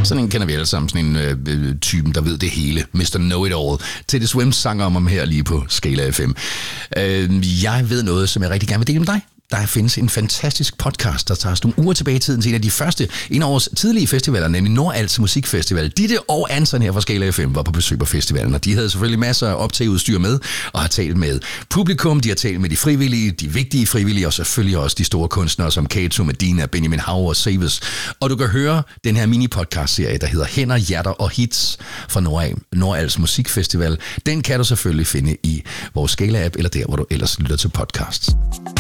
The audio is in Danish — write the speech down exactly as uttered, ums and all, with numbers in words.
Sådan en kender vi alle sammen, sådan en øh, typen, der ved det hele. mister Know-It-All. Teddy Swims sang om ham her lige på Skala F M. Øh, jeg ved noget, som jeg rigtig gerne vil dele med dig. Der findes en fantastisk podcast, der tager os nogle uger tilbage i tiden til en af de første, en af vores tidlige festivaler, nemlig Nordals Musikfestival. Ditte og Anson her fra Skala F M var på besøg på festivalen, og de havde selvfølgelig masser af optageudstyr med, og har talt med publikum, de har talt med de frivillige, de vigtige frivillige, og selvfølgelig også de store kunstnere som Kato, Medina, Benjamin Hauer og Savers. Og du kan høre den her mini-podcast-serie, der hedder Hænder, Hjerter og Hits fra Nordals Musikfestival. Den kan du selvfølgelig finde i vores Skala-app, eller der, hvor du ellers lytter til podcasts.